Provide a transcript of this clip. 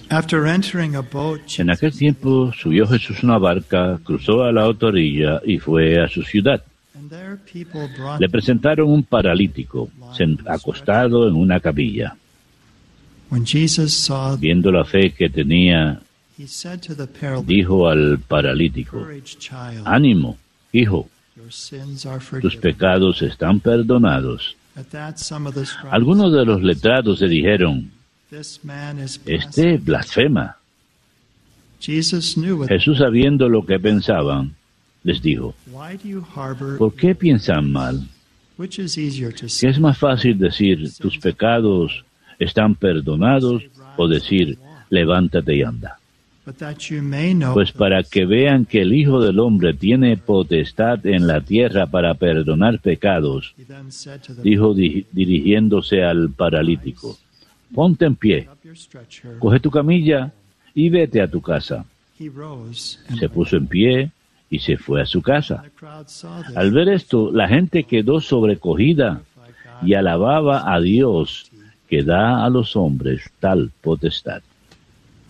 En aquel tiempo subió Jesús a una barca, cruzó a la otra orilla y fue a su ciudad. Le presentaron un paralítico, acostado en una camilla. Viendo la fe que tenía, dijo al paralítico: «Ánimo, hijo, tus pecados están perdonados». Algunos de los letrados le dijeron: «Este blasfema». Jesús, sabiendo lo que pensaban, les dijo: «¿Por qué piensan mal? ¿Qué es más fácil decir, tus pecados están perdonados, o decir, levántate y anda? Pues para que vean que el Hijo del Hombre tiene potestad en la tierra para perdonar pecados», dijo dirigiéndose al paralítico: «Ponte en pie, coge tu camilla y vete a tu casa». Se puso en pie y se fue a su casa. Al ver esto, la gente quedó sobrecogida y alababa a Dios, que da a los hombres tal potestad.